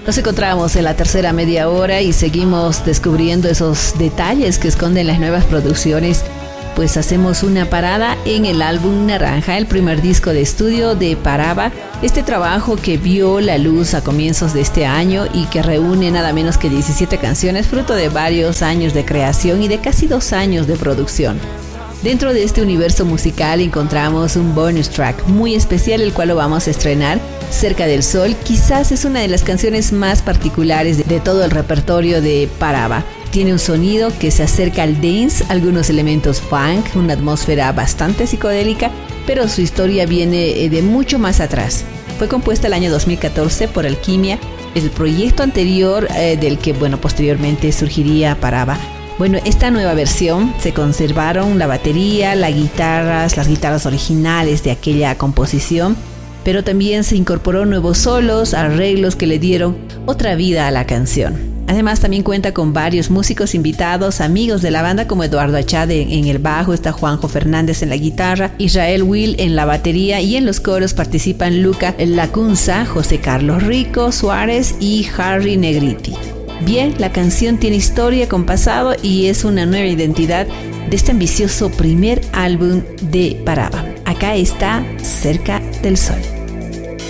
Nos encontramos en la tercera media hora y seguimos descubriendo esos detalles que esconden las nuevas producciones. Pues hacemos una parada en el álbum Naranja, el primer disco de estudio de Parava, este trabajo que vio la luz a comienzos de este año y que reúne nada menos que 17 canciones, fruto de varios años de creación y de casi 2 años de producción. Dentro de este universo musical encontramos un bonus track muy especial, el cual lo vamos a estrenar, Cerca del Sol. Quizás es una de las canciones más particulares de todo el repertorio de Parava. Tiene un sonido que se acerca al dance, algunos elementos funk, una atmósfera bastante psicodélica, pero su historia viene de mucho más atrás. Fue compuesta el año 2014 por Alquimia, el proyecto anterior del que posteriormente surgiría Parava. Esta nueva versión se conservaron la batería, las guitarras originales de aquella composición, pero también se incorporó nuevos solos, arreglos que le dieron otra vida a la canción. Además también cuenta con varios músicos invitados, amigos de la banda como Eduardo Achade en el bajo, está Juanjo Fernández en la guitarra, Israel Will en la batería y en los coros participan Luca Lacunza, José Carlos Rico Suárez y Harry Negriti. Bien, la canción tiene historia con pasado y es una nueva identidad de este ambicioso primer álbum de Parava. Acá está Cerca del Sol.